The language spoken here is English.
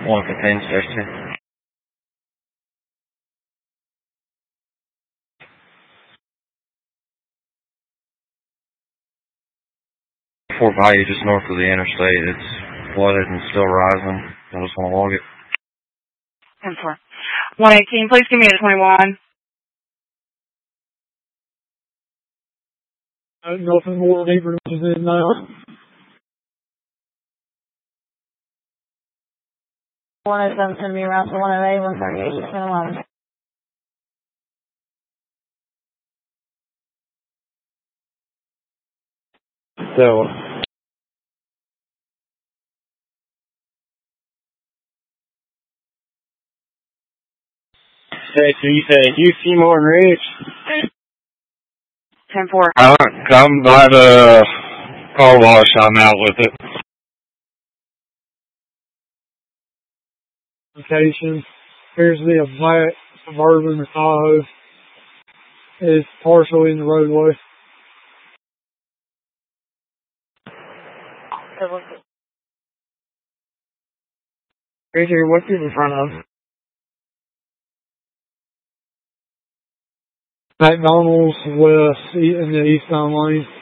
One contains station. Fort Bayou, just north of the interstate. It's flooded and still rising. I just want to log it. 10-4. 118, please give me a 21. Nothing more deeper than now. 107 send me around to 108, 138, 11. So, so you say Hugh Seymour and Rich? 10-4. I'm by the car wash. I'm out with it. Location appears to be a black Suburban Tahoe. It's partially in the roadway. Richard, what's it in front of? McDonald's West in the eastbound lane.